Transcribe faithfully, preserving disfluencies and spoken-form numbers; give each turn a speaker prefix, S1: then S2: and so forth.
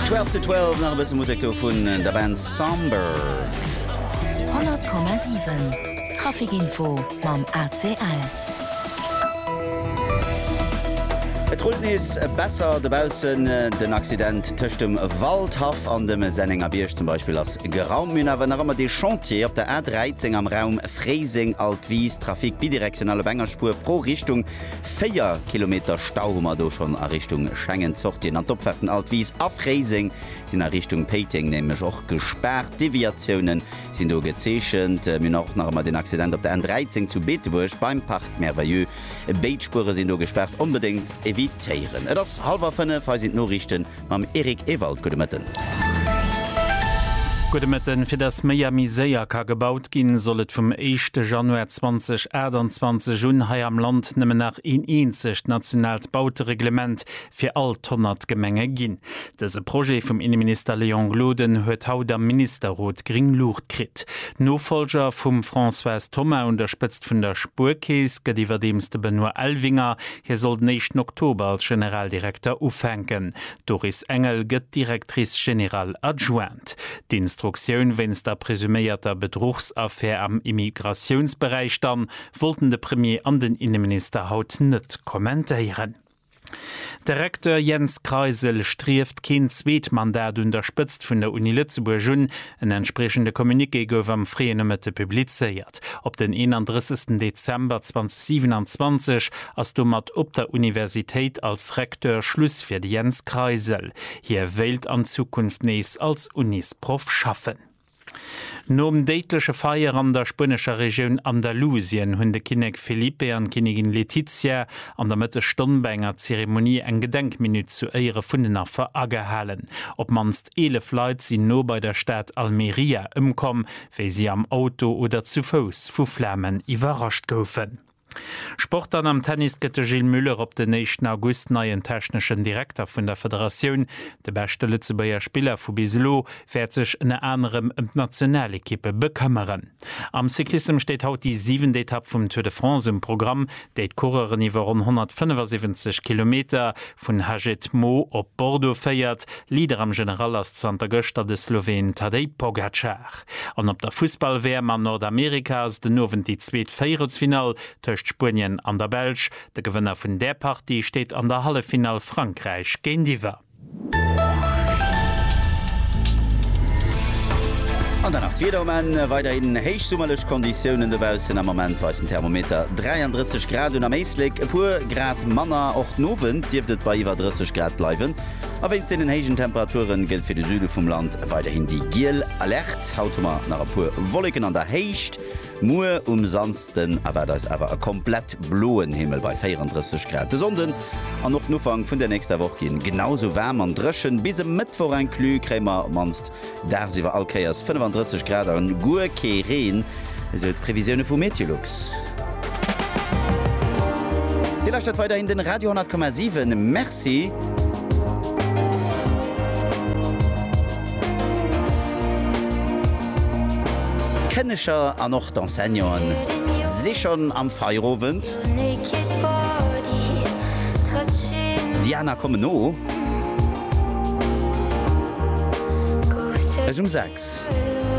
S1: zwölf to zwölf nach bisschen Musik vun der Band Somber.
S2: hundert Komma sieben Trafikinfo mam A C L.
S1: Et Runden is besser debausen den Accident töcht dem Waldhaf an dem Senninger Biersch zum Beispiel als Geraumün awer immer de Chantier op der A dreizehn am Raum Freising Altwies Trafik bidirektionale Wengerspur pro Richtung vier Kilometer Stauhummer do schon a Richtung Schengen zocht an Topferten Altwies a Freising sind a Richtung Peting nämlich auch gesperrt. Deviationen sind do gezeschend mir noch nach immer den Accident op der A dreizehn zu Beetwurch beim Pacht Merveilleux Beetspure sind do gesperrt unbedingt evitieren. Das halber fünf sind Nachrichten mam Erik Ewald Gudemitten.
S3: Gudemitten fir das Miami Seaka gebaut ginn sollet vum ersten Januar zwanzig einundzwanzig Jun hai am Land nëmme nach een eenzig nationalt Bautereglement fir all tonnert Gemenge ginn. Dese Projekt vum Innenminister Leon Gloden huet haut am Ministerrot Gringlucht krit. Nofolger vum François Thomas unterspëtzt vun der Spurkees gët iwwer demste Benoit Elvinger hier sollt nächsten Oktober als Generaldirektor ufänken. Doris Engel gëtt Direktrice General adjoint. Dienst Instruktion wenns der presumierter Betrugsaffaire am Immigrationsbereich dann wollten de Premier an den Innenminister haut net kommentieren. Direktor Jens Kreisel strieft kein Zweetmandat unterspitzt vun der Uni Lützeburg un en entsprechende Kommuniqué gouf am Freienemete publizeiert. Op den einunddreißigsten Dezember zweitausendsiebenundzwanzig ass du mat op der Universität als Rektor Schluss fir Jens Kreisel. Hier wählt an Zukunft nees als Unisprof schaffen. Nom deitliche Feier an der spanischer Region Andalusien hunn de Kinek Felipe an Kinigin Letizia an der Mitte Stundenbenger Zeremonie eng Gedenkminut zu Ehre vun den Affer agehalen. Ob manst elef Leiit sinn no bei der Stadt Almeria ëmkom, wéi sie am Auto oder zu Fuß vu Flammen iwwerrascht goufen. Sport an am Tennis gëtte Gilles Müller op den nächsten August neien technischen Direktor vun der Föderation. De beste Lützebauer Spieler vu Biselo fährt sech en anderem em Nationalekippe bekëmmeren. Am Cyklism steht haut die siebente Etappe vum Tour de France im Programm, déit Kureren iwwer rund hundertfünfundsiebzig Kilometer vun Hajet Mo op Bordeaux feiert, Lieder am General as Santa Göster de Slowen Tadej Pogacar. An op der Fußball-W M an Nordamerikas den nowen die zweet Feierelsfinal Spanien an der Belsch. Der Gewinner vun der Partie steht an der Hallefinal Frankreich gegen Diva.
S1: An der Nacht wieder man weiter in heichsummerlech Konditionen debausen am Moment weisen Thermometer dreiunddreißig Grad und am Eislik pur Grad Manner och nowen dieeftet bei iwwer dreißig Grad bleiwen. Aber in den hegen Temperaturen gilt für die Süde vom Land weiterhin die Giel Alert. Hautma nach pur Wolken an der Hecht. Mue umsansten, aber da ist aber ein komplett blauen Himmel bei vierunddreißig Grad. Die Sonden an noch Anfang von der nächsten Woche gehen genauso warm und dreschen. Bis im Mittwoch ein Klü Krämer manst, da sie war Alkeas fünfunddreißig Grad und Gurke Rehen. Das sind Prävisionen von Meteorlux. Die Laststadt weiterhin den Radio hundert Komma sieben. Merci. Kennecher an noch d'Enseignern sichern am Feierabend. Diana kommen no. Es um sechs.